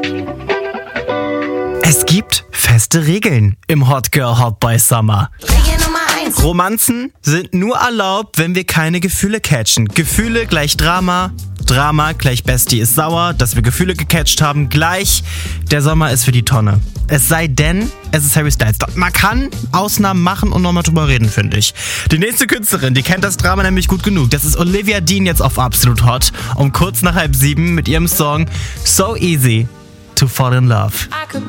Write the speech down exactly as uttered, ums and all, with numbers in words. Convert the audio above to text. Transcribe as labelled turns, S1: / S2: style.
S1: Es gibt feste Regeln im Hot Girl Hot Boy Summer.
S2: Regel Nummer eins.
S1: Romanzen sind nur erlaubt, wenn wir keine Gefühle catchen. Gefühle gleich Drama, Drama gleich Bestie ist sauer, dass wir Gefühle gecatcht haben, gleich der Sommer ist für die Tonne. Es sei denn, es ist Harry Styles. Man kann Ausnahmen machen und nochmal drüber reden, finde ich. Die nächste Künstlerin, die kennt das Drama nämlich gut genug. Das ist Olivia Dean, jetzt auf Absolut Hot, um kurz nach halb sieben mit ihrem Song So Easy to Fall in Love.
S2: I could